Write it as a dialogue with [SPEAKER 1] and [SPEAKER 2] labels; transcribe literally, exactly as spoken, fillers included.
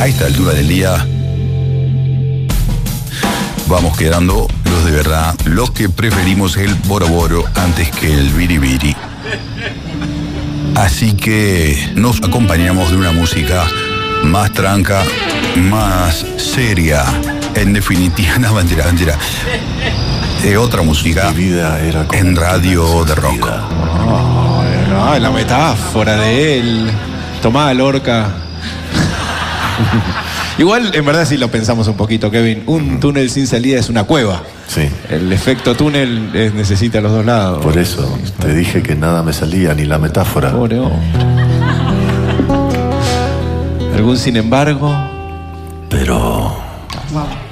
[SPEAKER 1] a esta altura del día vamos quedando los de verdad, los que preferimos el boroboro antes que el biribiri. Así que nos acompañamos de una música más tranca, más seria. En definitiva, no, mentira, mentira. De otra música
[SPEAKER 2] Mi vida era como
[SPEAKER 1] en radio de rock.
[SPEAKER 3] Oh, no, la metáfora de él. Tomá, Lorca. Igual, en verdad, si lo pensamos un poquito, Kevin, un túnel sin salida es una cueva.
[SPEAKER 2] Sí.
[SPEAKER 3] El efecto túnel es, necesita los dos lados.
[SPEAKER 2] Por eso te dije que nada me salía, ni la metáfora.
[SPEAKER 3] Pobre hombre. ¿Algún sin embargo?
[SPEAKER 2] Pero
[SPEAKER 4] Wow.